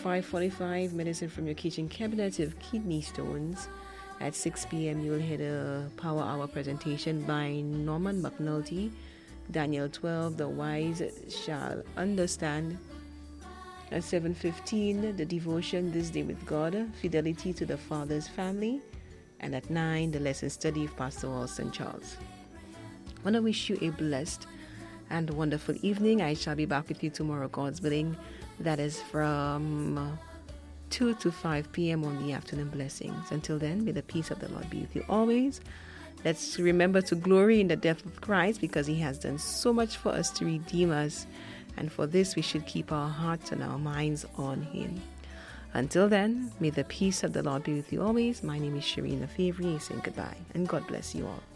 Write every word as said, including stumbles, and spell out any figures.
five forty-five, Medicine from Your Kitchen Cabinet of Kidney Stones. At six p.m. you'll hear the Power Hour presentation by Norman McNulty. Daniel twelve, The Wise Shall Understand. At seven fifteen, the devotion This Day with God, Fidelity to the Father's Family. And at nine, the lesson study of Pastor Saint Charles. I want to wish you a blessed and wonderful evening. I shall be back with you tomorrow, God's willing. That is from two to five p.m. on the afternoon blessings. Until then, may the peace of the Lord be with you always. Let's remember to glory in the death of Christ, because he has done so much for us to redeem us. And for this, we should keep our hearts and our minds on him. Until then, may the peace of the Lord be with you always. My name is Shireen Lefevre, saying goodbye, and God bless you all.